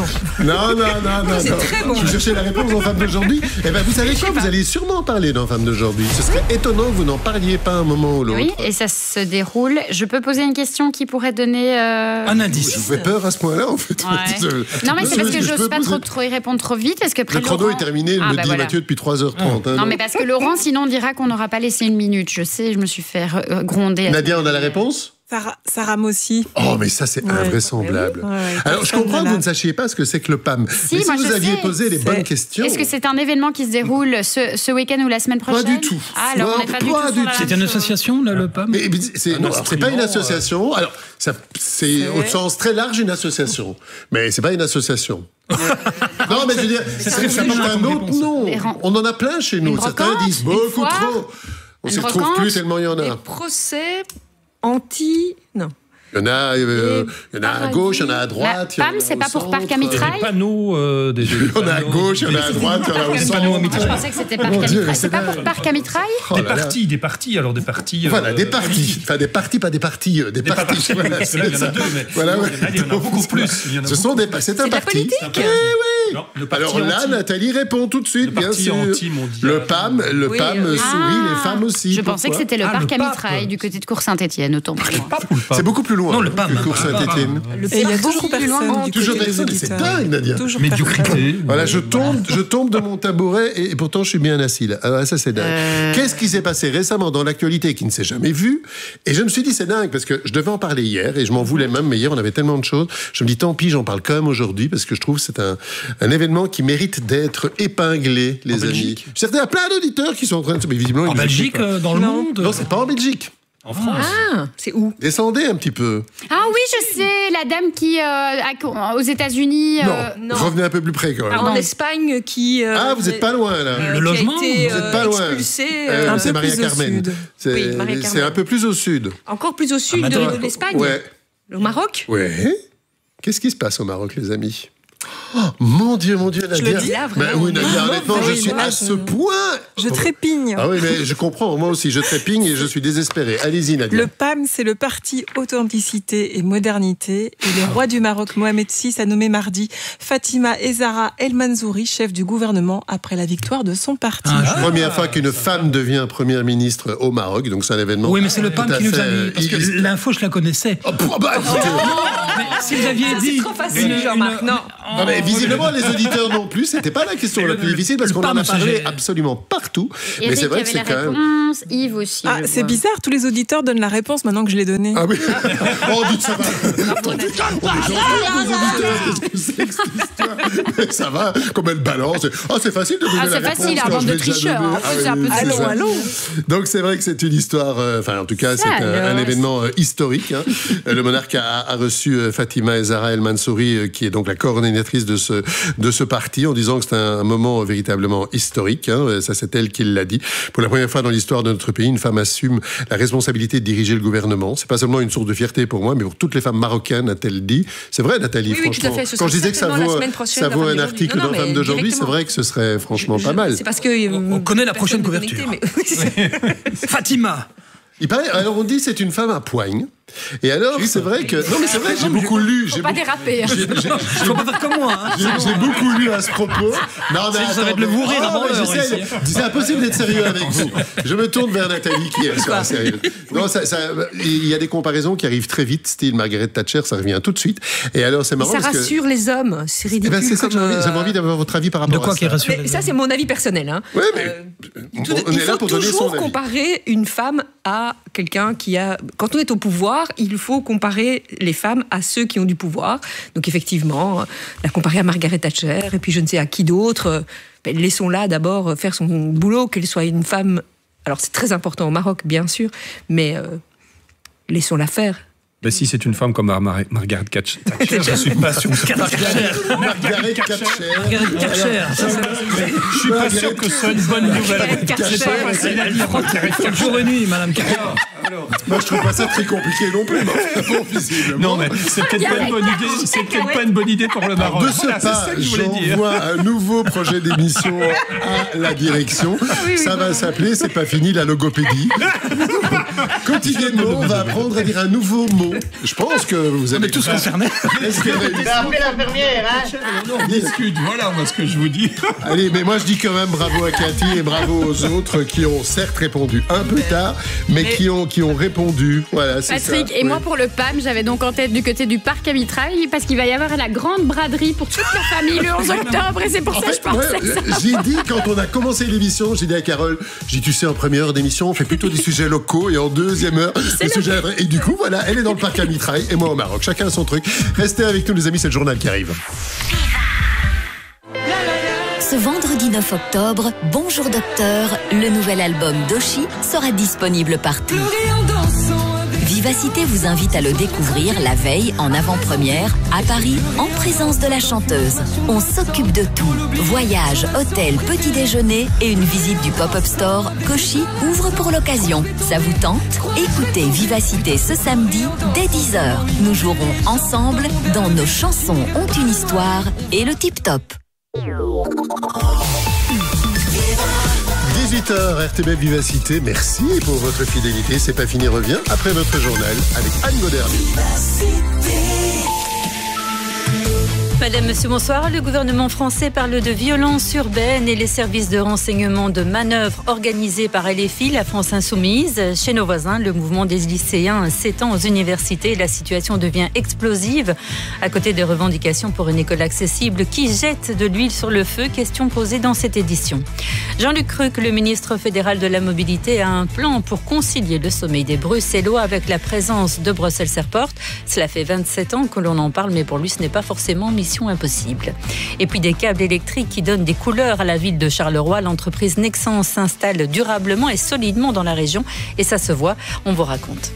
C'est très bon. Je cherchais la réponse en Femme d'aujourd'hui. Eh ben, vous savez quoi? Vous allez sûrement en parler dans Femme d'aujourd'hui. Ce serait étonnant que vous n'en parliez pas un moment ou l'autre. Oui, et ça se déroule. Je peux poser une question qui pourrait donner... Un indice. Je vous fais peur à ce point-là, en fait. Ouais. Non, mais c'est parce que j'ose pas trop y répondre trop vite. Parce que le chrono est terminé, me dit Mathieu, depuis 3h30. Non, mais parce que Laurent, sinon, dira qu'on n'aura pas laissé une minute. Je sais, je me suis fait gronder. Nadia, on a la réponse? Sarah Mossi. Oh, mais ça, c'est invraisemblable. Alors, je comprends que vous ne sachiez pas ce que c'est que le PAM. Si, mais si vous aviez posé les bonnes questions... Est-ce que c'est un événement qui se déroule ce week-end ou la semaine prochaine? Pas du tout. Ah, alors on n'est pas du tout. C'est une association, là, le PAM? C'est pas une association. Alors, c'est au sens très large une association. Mais c'est pas une association. Non, mais je veux dire, ça porte un autre nom. On en a plein chez nous. Certains disent beaucoup trop. On s'y retrouve plus tellement il y en a. Des procès non. Il y en a à gauche, il y en a à droite. PAM, c'est pas pour parc à mitraille? Des panneaux. Il y en a à gauche, il y en a à droite, il y en a au centre. Je pensais que c'était parc à mitraille. C'est pas pour parc à mitraille? Des partis. Voilà, des partis. Enfin, des partis, pas des partis. Des partis. Là, il y en a deux, mais voilà, il y en a beaucoup plus. C'est un parti. C'est de la politique. Oui. Alors là, Nathalie répond tout de suite, bien sûr. Le PAM sourit les femmes aussi. Je pensais que c'était le parc à mitraille du côté de Cour-Saint-Étienne, autant pour moi. C'est beaucoup plus loin. Non, le PAM. Que Cour-Saint-Étienne. Et il y a toujours personne. Toujours personne. C'est dingue, Nadia. Médiocrité. Voilà, je tombe de mon tabouret et pourtant je suis bien assis là. Alors, ça c'est dingue. Qu'est-ce qui s'est passé récemment dans l'actualité qui ne s'est jamais vu? Et je me suis dit c'est dingue parce que je devais en parler hier et je m'en voulais même, mais hier on avait tellement de choses. Je me dis tant pis, j'en parle quand même aujourd'hui parce que je trouve que c'est un événement qui mérite d'être épinglé, les amis. Certains, il y a plein d'auditeurs qui sont en train de... Mais visiblement, en Belgique, dans le monde? Non, c'est pas en Belgique. En France. Ah, c'est où? Descendez un petit peu. Ah oui, je sais, la dame qui aux États-Unis. Non, revenez un peu plus près quand même. En Espagne qui. Vous n'êtes pas loin là. Le logement. Vous n'êtes pas loin. C'est Maria Carmen. C'est un peu plus au sud. Encore plus au sud de l'Espagne. Ouais. Au Maroc. Ouais. Qu'est-ce qui se passe au Maroc, les amis? Oh, mon Dieu, Nadia. Je le dis là, vraiment. Oui, Nadia, honnêtement, je suis à ce point. Je trépigne. Ah oui, mais je comprends. Moi aussi, je trépigne et je suis désespéré. Allez-y, Nadia. Le PAM, c'est le Parti Authenticité et Modernité. Et le roi du Maroc, Mohamed VI, a nommé mardi Fatima Ezzara El Manzouri, chef du gouvernement, après la victoire de son parti. Première fois qu'une femme devient première ministre au Maroc, donc c'est un événement. Oui, mais c'est le PAM qui nous a mis. Parce que l'info, je la connaissais. Mais si vous aviez dit. C'est trop facile, Jean-Marc. Non. Non, mais visiblement, les auditeurs non plus. C'était pas la question la plus difficile parce qu'on en a parlé absolument partout. Eric, mais c'est vrai que c'est quand même. Yves aussi. Ah, c'est bizarre, tous les auditeurs donnent la réponse maintenant que je l'ai donnée. Ah oui. Oh, dites ça va. On est gentils, les auditeurs. Qu'est-ce que c'est que cette histoire? Ça va, comme elle balance. C'est facile de donner la réponse. C'est facile, un bande de tricheurs. Allons. Donc c'est vrai que c'est une histoire. Enfin, en tout cas, c'est un événement historique. Le monarque a reçu Fatima Ezzara El Manzouri, qui est donc la coordinatrice de ce parti, en disant que c'est un moment véritablement historique. Ça, c'est elle qui l'a dit. Pour la première fois dans l'histoire de notre pays, une femme assume la responsabilité de diriger le gouvernement. C'est pas seulement une source de fierté pour moi, mais pour toutes les femmes marocaines, a-t-elle dit. C'est vrai, Nathalie, oui, franchement. Tout à fait. Quand je disais que ça vaut un article dans Femme d'aujourd'hui, c'est vrai que ce serait franchement pas mal. C'est parce que on connaît la prochaine couverture. Fatima. Il paraît, alors on dit c'est une femme à poigne. Et alors, c'est vrai que... Non, mais c'est vrai, j'ai beaucoup lu. Faut pas déraper. Faut pas faire comme moi. J'ai beaucoup lu à ce propos. Non, mais ça va être le bourré d'abord. C'est impossible d'être sérieux avec vous. Je me tourne vers Nathalie qui elle sera sérieuse. Non, il y a des comparaisons qui arrivent très vite, style Margaret Thatcher, ça revient tout de suite. Et alors, c'est marrant. Ça rassure les hommes, c'est ridicule. C'est ça que j'avais envie d'avoir votre avis par rapport à ça. De quoi qui rassure? Ça, c'est mon avis personnel. Oui, mais on est là pour donner son avis. Il faut toujours comparer une femme à quelqu'un qui a... Quand on est au pouvoir, il faut comparer les femmes à ceux qui ont du pouvoir. Donc effectivement, la comparer à Margaret Thatcher et puis je ne sais à qui d'autre. Laissons-la d'abord faire son boulot, qu'elle soit une femme. Alors c'est très important au Maroc, bien sûr, mais laissons-la faire. Ben si c'est une femme comme Margaret Thatcher, je suis pas sûr. Margaret Thatcher. Je suis pas sûr que ce soit une bonne nouvelle. Elle frotte jour et nuit, Madame Thatcher. Moi, je trouve pas ça très compliqué non plus. Non, mais c'est peut-être pas une bonne idée. C'est peut-être pas une bonne idée pour le Maroc. De ce pas, j'envoie un nouveau projet d'émission à la direction. Ça va s'appeler "C'est pas fini la logopédie". Quotidiennement, on va apprendre à dire un nouveau mot. Je pense que vous avez tous concernés. Appelez l'infirmière, hein. Discute, voilà moi ce que je vous dis. Allez, mais moi je dis quand même bravo à Cathy et bravo aux autres qui ont certes répondu un peu tard, mais qui ont répondu. Voilà, c'est ça. Patrick, et moi pour le PAM, j'avais donc en tête du côté du parc à mitraille parce qu'il va y avoir la grande braderie pour toute la famille le 11 octobre et c'est pour ça que je pensais que ça. J'ai dit quand on a commencé l'émission, j'ai dit à Carole, tu sais, en première heure d'émission, on fait plutôt des sujets locaux et en deuxième heure, des sujets... Et du coup, voilà, elle est dans le parc à mitraille et moi au Maroc. Chacun son truc. Restez avec nous les amis, c'est le journal qui arrive. Ce vendredi 9 octobre, Bonjour Docteur, le nouvel album d'Oshi sera disponible partout. Vivacité vous invite à le découvrir la veille en avant-première à Paris en présence de la chanteuse. On s'occupe de tout. Voyage, hôtel, petit déjeuner et une visite du pop-up store qu'Oshi ouvre pour l'occasion. Ça vous tente? Écoutez Vivacité ce samedi dès 10h. Nous jouerons ensemble dans Nos chansons ont une histoire et le Tip Top. 18h, RTB Vivacité, merci pour votre fidélité. C'est pas fini, revient après votre journal avec Anne Goderny. Madame, Monsieur, bonsoir. Le gouvernement français parle de violence urbaine et les services de renseignement de manœuvres organisées par LFI, la France Insoumise. Chez nos voisins, le mouvement des lycéens s'étend aux universités. La situation devient explosive. À côté des revendications pour une école accessible qui jette de l'huile sur le feu, question posée dans cette édition. Jean-Luc Cruc, le ministre fédéral de la Mobilité, a un plan pour concilier le sommeil des Bruxellois avec la présence de Brussels Airport. Cela fait 27 ans que l'on en parle, mais pour lui, ce n'est pas forcément mission impossible. Et puis des câbles électriques qui donnent des couleurs à la ville de Charleroi. L'entreprise Nexans s'installe durablement et solidement dans la région et ça se voit, on vous raconte.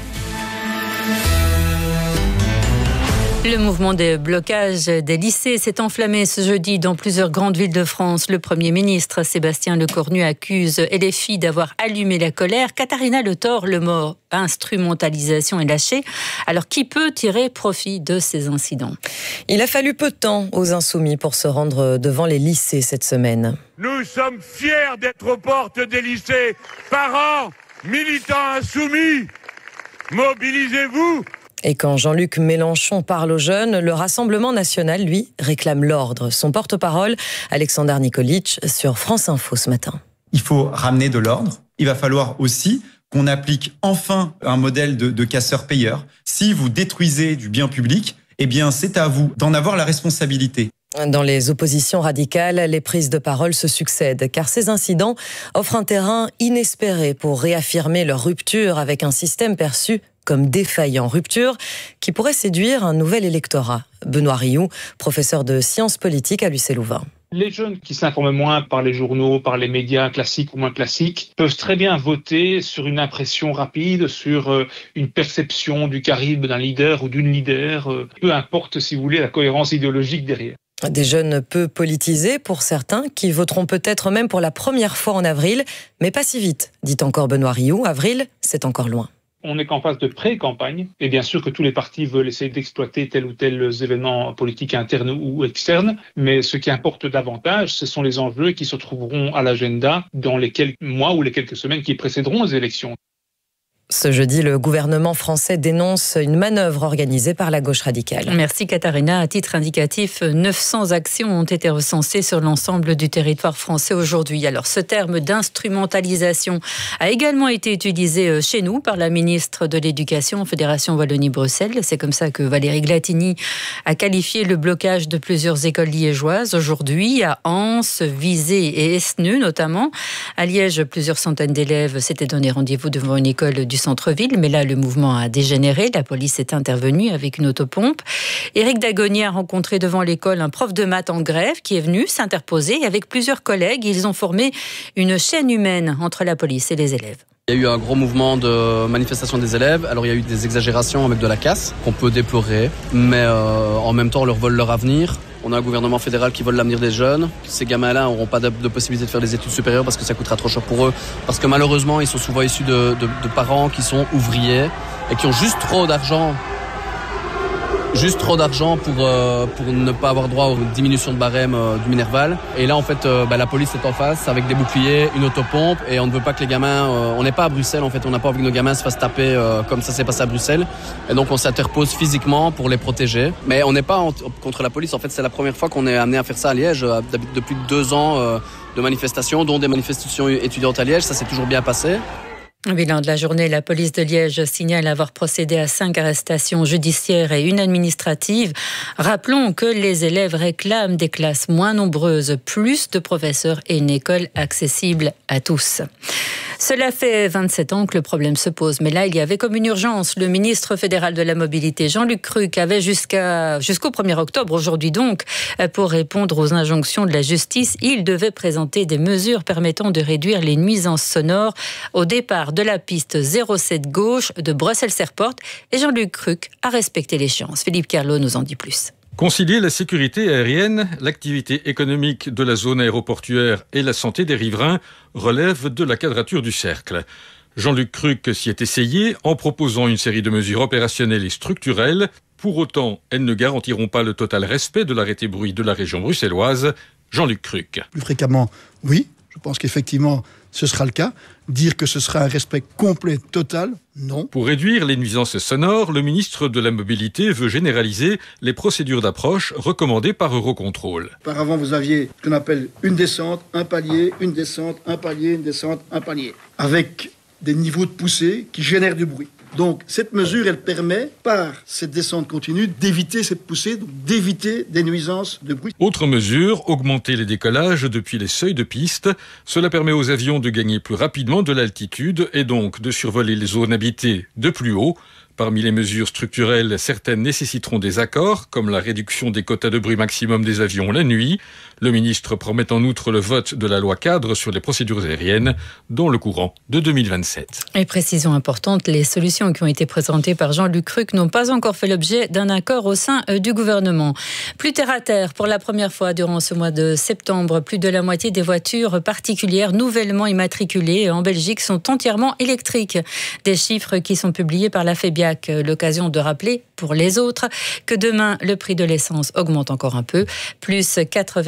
Le mouvement de blocage des lycées s'est enflammé ce jeudi dans plusieurs grandes villes de France. Le Premier ministre Sébastien Lecornu accuse LFI d'avoir allumé la colère. Katharina Le Thor, le mot instrumentalisation est lâché. Alors qui peut tirer profit de ces incidents ? Il a fallu peu de temps aux Insoumis pour se rendre devant les lycées cette semaine. Nous sommes fiers d'être aux portes des lycées. Parents, militants insoumis, mobilisez-vous. Et quand Jean-Luc Mélenchon parle aux jeunes, le Rassemblement national, lui, réclame l'ordre. Son porte-parole, Alexandre Nikolic, sur France Info ce matin. Il faut ramener de l'ordre. Il va falloir aussi qu'on applique enfin un modèle de casseur-payeur. Si vous détruisez du bien public, eh bien c'est à vous d'en avoir la responsabilité. Dans les oppositions radicales, les prises de parole se succèdent, car ces incidents offrent un terrain inespéré pour réaffirmer leur rupture avec un système perçu comme défaillant. Rupture qui pourrait séduire un nouvel électorat. Benoît Rioux, professeur de sciences politiques à l'UCLouvain. Les jeunes qui s'informent moins par les journaux, par les médias classiques ou moins classiques, peuvent très bien voter sur une impression rapide, sur une perception du charisme d'un leader ou d'une leader, peu importe, si vous voulez, la cohérence idéologique derrière. Des jeunes peu politisés pour certains, qui voteront peut-être même pour la première fois en avril, mais pas si vite, dit encore Benoît Rioux. Avril, c'est encore loin. On n'est qu'en phase de pré-campagne, et bien sûr que tous les partis veulent essayer d'exploiter tel ou tel événement politique interne ou externe, mais ce qui importe davantage, ce sont les enjeux qui se trouveront à l'agenda dans les quelques mois ou les quelques semaines qui précéderont les élections. Ce jeudi, le gouvernement français dénonce une manœuvre organisée par la gauche radicale. Merci Katharina. À titre indicatif, 900 actions ont été recensées sur l'ensemble du territoire français aujourd'hui. Alors ce terme d'instrumentalisation a également été utilisé chez nous par la ministre de l'Éducation, Fédération Wallonie-Bruxelles. C'est comme ça que Valérie Glatini a qualifié le blocage de plusieurs écoles liégeoises aujourd'hui, à Anse, Visé et Esneux notamment. À Liège, plusieurs centaines d'élèves s'étaient donné rendez-vous devant une école du centre-ville, mais là le mouvement a dégénéré, la police est intervenue avec une autopompe. Éric Dagonier a rencontré devant l'école un prof de maths en grève qui est venu s'interposer et avec plusieurs collègues, ils ont formé une chaîne humaine entre la police et les élèves. Il y a eu un gros mouvement de manifestation des élèves. Alors il y a eu des exagérations avec de la casse qu'on peut déplorer, mais en même temps on leur vole leur avenir. On a un gouvernement fédéral qui vole l'avenir des jeunes. Ces gamins-là n'auront pas de possibilité de faire des études supérieures parce que ça coûtera trop cher pour eux. Parce que malheureusement, ils sont souvent issus de parents qui sont ouvriers et qui ont juste trop d'argent pour ne pas avoir droit aux diminutions de barème du Minerval. Et là, en fait, la police est en face avec des boucliers, une autopompe, et on ne veut pas que les gamins... on n'est pas à Bruxelles, en fait, on n'a pas envie que nos gamins se fassent taper comme ça s'est passé à Bruxelles. Et donc, on s'interpose physiquement pour les protéger. Mais on n'est pas contre la police. En fait, c'est la première fois qu'on est amené à faire ça à Liège, depuis 2 ans de manifestations, dont des manifestations étudiantes à Liège. Ça s'est toujours bien passé. Bilan de la journée, la police de Liège signale avoir procédé à 5 arrestations judiciaires et 1 administrative. Rappelons que les élèves réclament des classes moins nombreuses, plus de professeurs et une école accessible à tous. Cela fait 27 ans que le problème se pose, mais là, il y avait comme une urgence. Le ministre fédéral de la Mobilité, Jean-Luc Cruc, avait jusqu'au 1er octobre, aujourd'hui donc, pour répondre aux injonctions de la justice. Il devait présenter des mesures permettant de réduire les nuisances sonores au départ de la piste 07 gauche de Brussels Airport. Et Jean-Luc Cruc a respecté l'échéance. Philippe Carlot nous en dit plus. Concilier la sécurité aérienne, l'activité économique de la zone aéroportuaire et la santé des riverains relève de la quadrature du cercle. Jean-Luc Cruc s'y est essayé en proposant une série de mesures opérationnelles et structurelles. Pour autant, elles ne garantiront pas le total respect de l'arrêté bruit de la région bruxelloise. Jean-Luc Cruc. Plus fréquemment, oui. Je pense qu'effectivement, ce sera le cas. Dire que ce sera un respect complet, total, non. Pour réduire les nuisances sonores, le ministre de la Mobilité veut généraliser les procédures d'approche recommandées par Eurocontrol. Auparavant, vous aviez ce qu'on appelle une descente, un palier, une descente, un palier, une descente, un palier, avec des niveaux de poussée qui génèrent du bruit. Donc, cette mesure, elle permet, par cette descente continue, d'éviter cette poussée, donc d'éviter des nuisances de bruit. Autre mesure, augmenter les décollages depuis les seuils de piste. Cela permet aux avions de gagner plus rapidement de l'altitude et donc de survoler les zones habitées de plus haut. Parmi les mesures structurelles, certaines nécessiteront des accords, comme la réduction des quotas de bruit maximum des avions la nuit. Le ministre promet en outre le vote de la loi cadre sur les procédures aériennes, dans le courant de 2027. Et précision importante, les solutions qui ont été présentées par Jean-Luc Ruck n'ont pas encore fait l'objet d'un accord au sein du gouvernement. Plus terre à terre, pour la première fois durant ce mois de septembre, plus de la moitié des voitures particulières nouvellement immatriculées en Belgique sont entièrement électriques. Des chiffres qui sont publiés par la FEBIAC. L'occasion de rappeler pour les autres que demain, le prix de l'essence augmente encore un peu, plus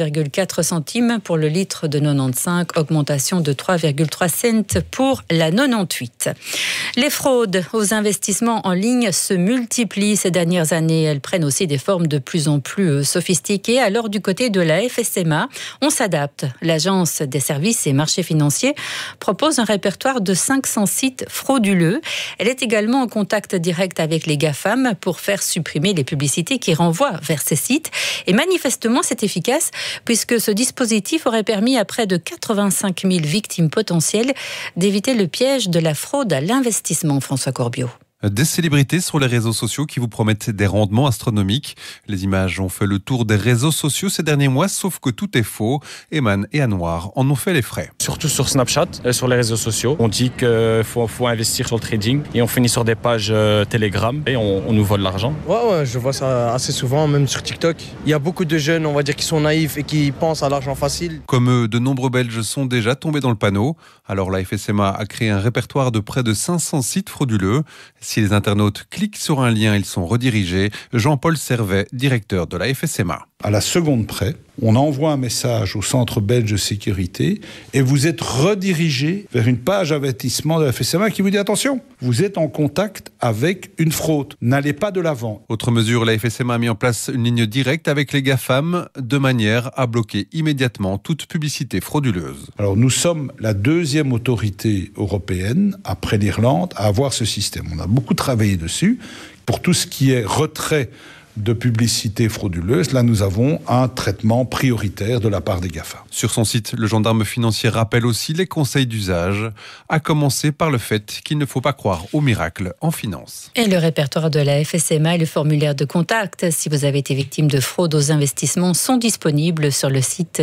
4,4 centimes pour le litre de 95, augmentation de 3,3 cents pour la 98. Les fraudes aux investissements en ligne se multiplient ces dernières années. Elles prennent aussi des formes de plus en plus sophistiquées. Alors du côté de la FSMA, on s'adapte. L'Agence des services et marchés financiers propose un répertoire de 500 sites frauduleux. Elle est également en contact direct avec les GAFAM pour faire supprimer les publicités qui renvoient vers ces sites. Et manifestement, c'est efficace puisque ce dispositif aurait permis à près de 85 000 victimes potentielles d'éviter le piège de la fraude à l'investissement. François Corbiot. Des célébrités sur les réseaux sociaux qui vous promettent des rendements astronomiques. Les images ont fait le tour des réseaux sociaux ces derniers mois, sauf que tout est faux. Eman et Anouar en ont fait les frais. Surtout sur Snapchat, sur les réseaux sociaux. On dit qu'il faut investir sur le trading et on finit sur des pages Telegram et on nous vole l'argent. Ouais, je vois ça assez souvent, même sur TikTok. Il y a beaucoup de jeunes, on va dire, qui sont naïfs et qui pensent à l'argent facile. Comme eux, de nombreux Belges sont déjà tombés dans le panneau. Alors la FSMA a créé un répertoire de près de 500 sites frauduleux. Si les internautes cliquent sur un lien, ils sont redirigés. Jean-Paul Servet, directeur de la FSMA. À la seconde près, on envoie un message au Centre belge de sécurité et vous êtes redirigé vers une page avertissement de la FSMA qui vous dit attention, vous êtes en contact avec une fraude, n'allez pas de l'avant. Autre mesure, la FSMA a mis en place une ligne directe avec les GAFAM de manière à bloquer immédiatement toute publicité frauduleuse. Alors nous sommes la deuxième autorité européenne, après l'Irlande, à avoir ce système. On a beaucoup travaillé dessus. Pour tout ce qui est retrait de publicité frauduleuse, là nous avons un traitement prioritaire de la part des GAFA. Sur son site, le gendarme financier rappelle aussi les conseils d'usage, à commencer par le fait qu'il ne faut pas croire au miracle en finance. Et le répertoire de la FSMA et le formulaire de contact, si vous avez été victime de fraude aux investissements, sont disponibles sur le site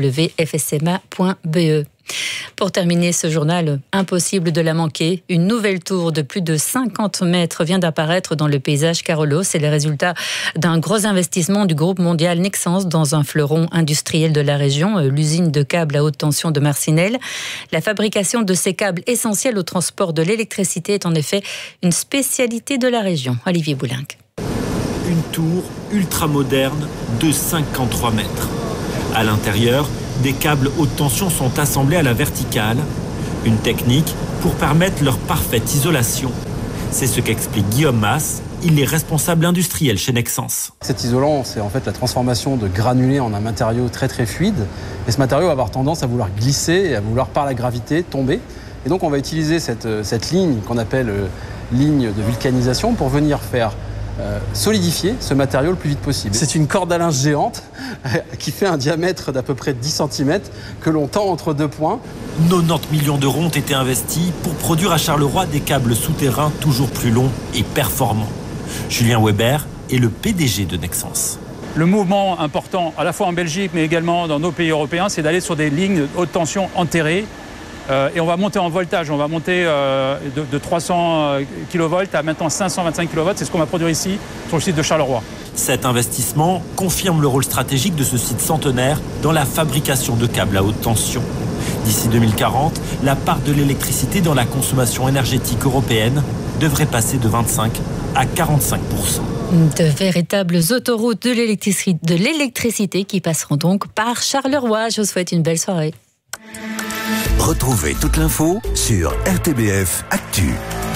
www.fsma.be. Pour terminer ce journal, impossible de la manquer, une nouvelle tour de plus de 50 mètres vient d'apparaître dans le paysage Carolo. C'est le résultat d'un gros investissement du groupe mondial Nexans dans un fleuron industriel de la région, l'usine de câbles à haute tension de Marcinelle. La fabrication de ces câbles essentiels au transport de l'électricité est en effet une spécialité de la région. Olivier Boulinck. Une tour ultra-moderne de 53 mètres. À l'intérieur, des câbles haute tension sont assemblés à la verticale, une technique pour permettre leur parfaite isolation. C'est ce qu'explique Guillaume Masse, il est responsable industriel chez Nexans. Cet isolant, c'est en fait la transformation de granulés en un matériau très très fluide. Et ce matériau va avoir tendance à vouloir glisser et à vouloir par la gravité tomber. Et donc on va utiliser cette ligne qu'on appelle ligne de vulcanisation pour venir faire solidifier ce matériau le plus vite possible. C'est une corde à linge géante qui fait un diamètre d'à peu près 10 cm que l'on tend entre deux points. 90 millions d'euros ont été investis pour produire à Charleroi des câbles souterrains toujours plus longs et performants. Julien Weber est le PDG de Nexans. Le mouvement important, à la fois en Belgique mais également dans nos pays européens, c'est d'aller sur des lignes haute tension enterrées. Et on va monter en voltage, on va monter de 300 kV à maintenant 525 kV. C'est ce qu'on va produire ici, sur le site de Charleroi. Cet investissement confirme le rôle stratégique de ce site centenaire dans la fabrication de câbles à haute tension. D'ici 2040, la part de l'électricité dans la consommation énergétique européenne devrait passer de 25 à 45%. De véritables autoroutes de l'électricité qui passeront donc par Charleroi. Je vous souhaite une belle soirée. Retrouvez toute l'info sur RTBF Actu.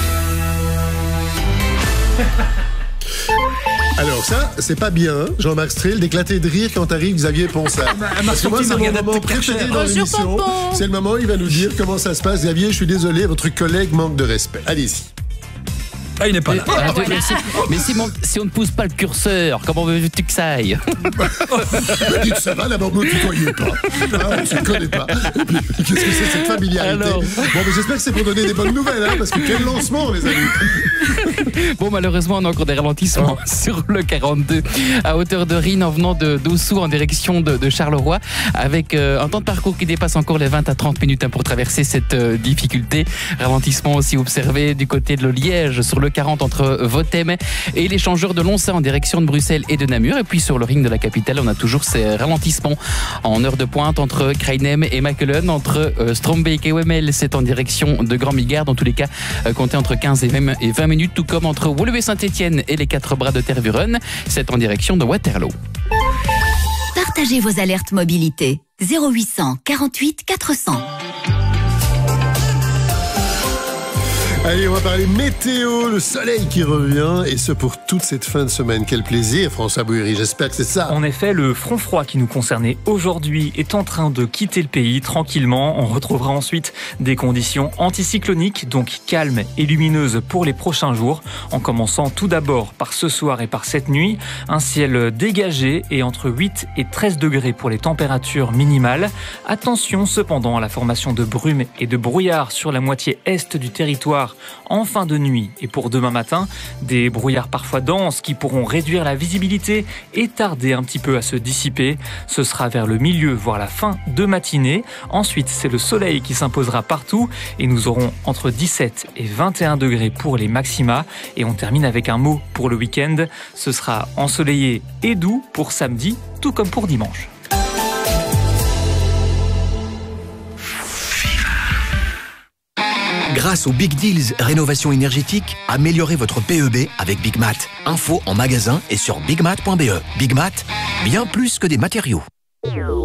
Alors ça, c'est pas bien, Jean-Marc Strel, d'éclater de rire quand arrive Xavier Ponsard. Parce que moi, c'est mon moment préféré dans l'émission. C'est le moment où il va nous dire comment ça se passe. Xavier, je suis désolé, votre collègue manque de respect. Allez-y. Ah, il n'est pas là. Mais si on ne pousse pas le curseur, comment veux-tu que ça aille? Dites ça va, d'abord, ne me tutoyez pas. On ne se connaît pas. Et puis, qu'est-ce que c'est cette familiarité? Bon, mais j'espère que c'est pour donner des bonnes nouvelles, hein, parce que quel lancement, les amis. Bon, malheureusement, on a encore des ralentissements sur le 42 à hauteur de Rhine en venant de d'Ossou en direction de Charleroi, avec un temps de parcours qui dépasse encore les 20 à 30 minutes pour traverser cette difficulté. Ralentissement aussi observé du côté de Liège sur le 40 entre Votem et l'échangeur de Lonsa en direction de Bruxelles et de Namur. Et puis sur le ring de la capitale, on a toujours ces ralentissements en heure de pointe entre Krainem et Makelen, entre Strombeek et Wemmel, c'est en direction de Grand Migard. Dans tous les cas, comptez entre 15 et 20 minutes, tout comme entre Woluwe Saint-Etienne et les 4 bras de Tervuren, c'est en direction de Waterloo. Partagez vos alertes mobilité. 0800 48 400. Allez, on va parler météo, le soleil qui revient, et ce pour toute cette fin de semaine. Quel plaisir, François Bouillerie, j'espère que c'est ça. En effet, le front froid qui nous concernait aujourd'hui est en train de quitter le pays tranquillement. On retrouvera ensuite des conditions anticycloniques, donc calmes et lumineuses pour les prochains jours, en commençant tout d'abord par ce soir et par cette nuit. Un ciel dégagé et entre 8 et 13 degrés pour les températures minimales. Attention cependant à la formation de brumes et de brouillard sur la moitié est du territoire en fin de nuit et pour demain matin, des brouillards parfois denses qui pourront réduire la visibilité et tarder un petit peu à se dissiper. Ce sera vers le milieu, voire la fin de matinée. Ensuite, c'est le soleil qui s'imposera partout et nous aurons entre 17 et 21 degrés pour les maxima. Et on termine avec un mot pour le week-end. Ce sera ensoleillé et doux pour samedi, tout comme pour dimanche. Grâce aux Big Deals Rénovation énergétique, améliorez votre PEB avec Big Mat. Info en magasin et sur bigmat.be. Big Mat, bien plus que des matériaux.